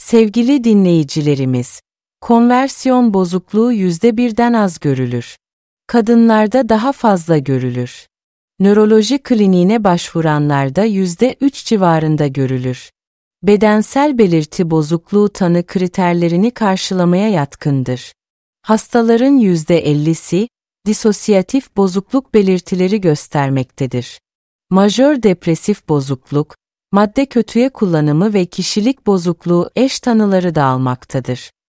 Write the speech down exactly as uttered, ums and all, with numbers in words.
Sevgili dinleyicilerimiz, konversiyon bozukluğu yüzde birden az görülür. Kadınlarda daha fazla görülür. Nöroloji kliniğine başvuranlarda yüzde üç civarında görülür. Bedensel belirti bozukluğu tanı kriterlerini karşılamaya yatkındır. Hastaların yüzde ellisi, disosyatif bozukluk belirtileri göstermektedir. Majör depresif bozukluk, madde kötüye kullanımı ve kişilik bozukluğu eş tanıları da almaktadır.